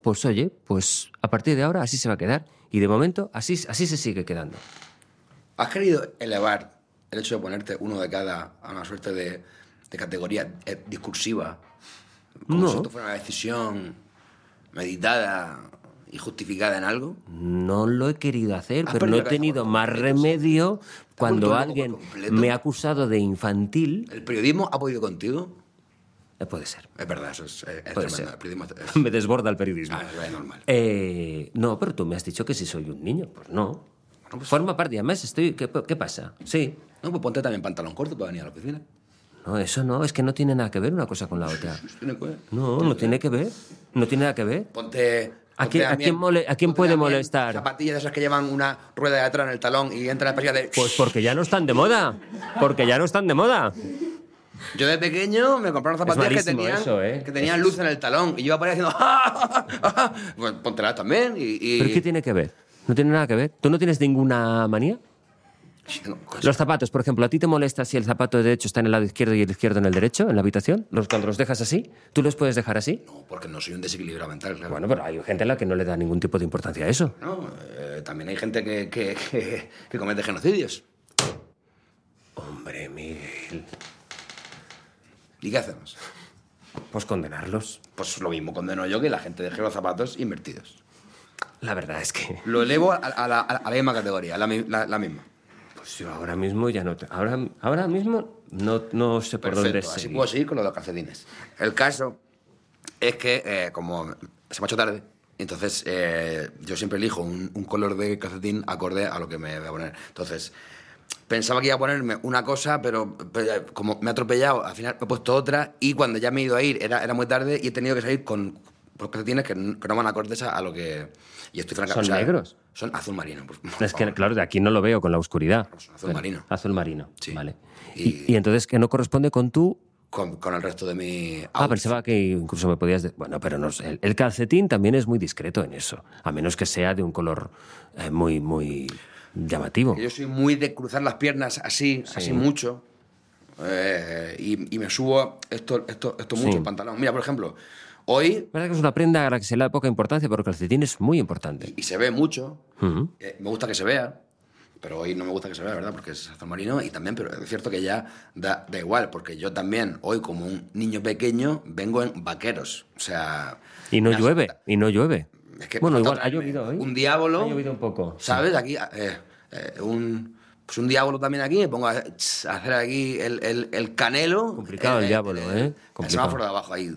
Pues oye, pues a partir de ahora así se va a quedar. Y de momento así se sigue quedando. ¿Has querido elevar el hecho de ponerte uno de cada a una suerte de categoría discursiva? Como si esto fuera una decisión meditada y justificada en algo. No lo he querido hacer, pero no he tenido más remedio cuando alguien me ha acusado de infantil. ¿El periodismo ha podido contigo? Puede ser. Es verdad, eso es Puede tremendo. ser. El periodismo es... Me desborda el periodismo. Es normal. No, pero tú me has dicho que si soy un niño. Pues no. Bueno, pues... Forma parte, además estoy... ¿Qué pasa? Sí. No, pues ponte también pantalón corto para venir a la oficina. No, eso no, es que no tiene nada que ver una cosa con la otra. ¿Tiene que ver? No tiene que ver. No tiene nada que ver. Ponte... ¿A quién puede molestar? Zapatillas de esas que llevan una rueda de atrás en el talón y entra la persona de... Pues porque ya no están de moda. Porque ya no están de moda. Yo de pequeño me compraron zapatillas que tenían luz en el talón y yo iba por ahí haciendo... Pues póntelas también y... ¿Pero qué tiene que ver? No tiene nada que ver. ¿Tú no tienes ninguna manía? Los zapatos, por ejemplo, ¿a ti te molesta si el zapato derecho está en el lado izquierdo y el izquierdo en el derecho, en la habitación? Cuando los dejas así, ¿tú los puedes dejar así? No, porque no soy un desequilibrio mental, claro. Bueno, pero hay gente a la que no le da ningún tipo de importancia a eso. No, también hay gente que comete genocidios. Hombre, Miguel. ¿Y qué hacemos? Pues condenarlos. Pues lo mismo condeno yo que la gente deje los zapatos invertidos. La verdad es que... Lo elevo a la misma categoría, la misma. Pues yo ahora mismo ya no... Ahora mismo no sé por dónde así seguir. puedo seguir con lo de los calcetines. El caso es que, como se me ha hecho tarde, entonces yo siempre elijo un color de calcetín acorde a lo que me voy a poner. Entonces, pensaba que iba a ponerme una cosa, pero como me ha atropellado, al final me he puesto otra y cuando ya me he ido a ir era muy tarde y he tenido que salir con calcetines que no van acordes a lo que... Y estoy ¿Son negros? Son azul marino. Es que, claro, de aquí no lo veo con la oscuridad. Son azul marino. Azul marino, sí. Vale. Y entonces, ¿que no corresponde con tú? Con el resto de mi... Pensaba que incluso me podías... Bueno, pero no sé. El calcetín también es muy discreto en eso. A menos que sea de un color muy llamativo. Yo soy muy de cruzar las piernas así mucho. Y me subo esto mucho el pantalón. Mira, por ejemplo... Hoy... La verdad que es una prenda a la que se le da poca importancia, pero el calcetín es muy importante. Y se ve mucho. Uh-huh. Me gusta que se vea, pero hoy no me gusta que se vea, ¿verdad? Porque es azul marino y también, pero es cierto que ya da igual, porque yo también, hoy como un niño pequeño, vengo en vaqueros. O sea... Y no llueve. Es que bueno, igual ha llovido hoy. Un diablo... Ha llovido un poco. ¿Sabes? Sí. Aquí... un diablo también aquí, me pongo a hacer aquí el canelo. Complicado el diablo, ¿eh? Complicado. El semáforo de abajo ahí...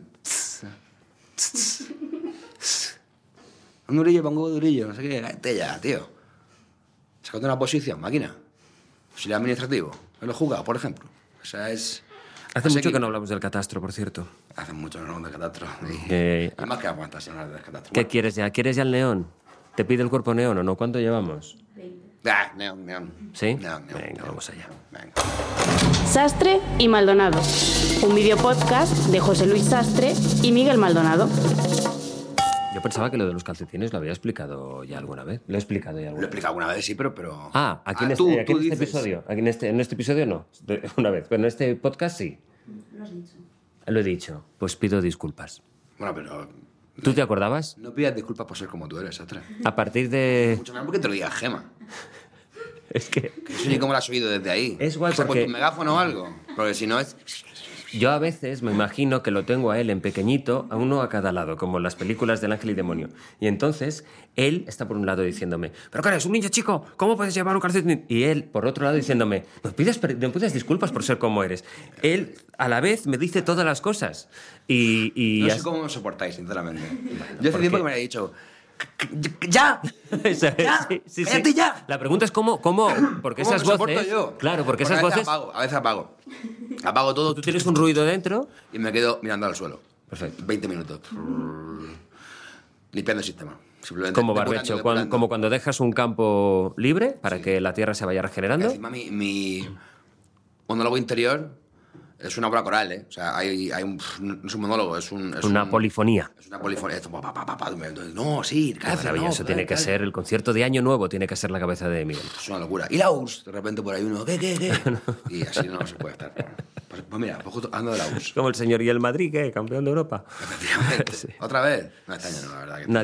Un durillo, pongo durillo, no sé qué, cállate ya, tío. Sácate una posición, máquina. Auxiliar administrativo, en los juzgados, por ejemplo. O sea, es... Hace mucho que no hablamos del catastro, por cierto. Hace mucho que no hablamos del catastro. Además que aguantas hablar del catastro. ¿Qué quieres ya? ¿Quieres ya el neón? ¿Te pide el cuerpo neón o no? ¿Cuánto llevamos? 20. Neón. ¿Sí? Neón. Venga, vamos allá. Venga. Sastre y Maldonado. Un videopodcast de José Luis Sastre y Miguel Maldonado. Yo pensaba que lo de los calcetines lo había explicado ya alguna vez. Lo he explicado ya alguna vez. Lo he explicado alguna vez, sí, pero... Aquí en este episodio. En este episodio no, una vez. Pero en este podcast sí. Lo has dicho. Lo he dicho. Pues pido disculpas. Bueno, pero... ¿Tú te acordabas? No pidas disculpas por ser como tú eres, Sastre. A partir de... Mucho menos porque te lo diga Gema. Es que... No sé ni cómo lo has oído desde ahí. Es guay ¿Se ha porque... puesto un megáfono o algo? Porque si no es... Yo a veces me imagino que lo tengo a él en pequeñito, a uno a cada lado, como en las películas del ángel y demonio. Y entonces, él está por un lado diciéndome, ¿pero qué eres, un niño chico? ¿Cómo puedes llevar un calcetín? Y él, por otro lado, diciéndome, no pidas disculpas por ser como eres. Él, a la vez, me dice todas las cosas. No sé cómo me soportáis, sinceramente. Yo hace tiempo que me había dicho... ¡Ya! ¡Ya! Sí. ¡Cállate ya! La pregunta es cómo porque ¿Cómo esas me soporto voces... yo? Claro, porque Pues esas voces... A veces apago. Apago todo. Tú tienes un ruido dentro... Y me quedo mirando al suelo. Perfecto. 20 minutos. Limpiando el sistema. Simplemente como barbecho, como cuando dejas un campo libre para que la tierra se vaya regenerando. Encima mi monólogo interior es una obra coral, ¿eh? O sea, no es un monólogo, es una polifonía. Es una polifonía. No, sí, cállate, no. Eso tiene que ser el concierto de Año Nuevo, tiene que ser la cabeza de Miguel. Es una locura. Y la URSS, de repente por ahí uno, ¿qué? Y así no se puede estar. Pues mira, pues justo ando de la URSS. Como el señor y el Madrid, ¿qué? Campeón de Europa. Efectivamente. Sí. ¿Otra vez? No, este año no, la verdad. Que